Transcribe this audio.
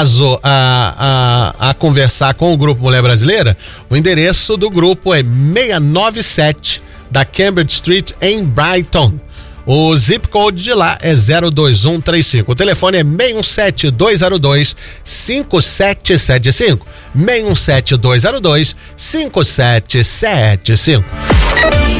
caso a conversar com o Grupo Mulher Brasileira, o endereço do grupo é 697 da Cambridge Street em Brighton. O zip code de lá é 02135. O telefone é 617-202-5775. 617-202-5775.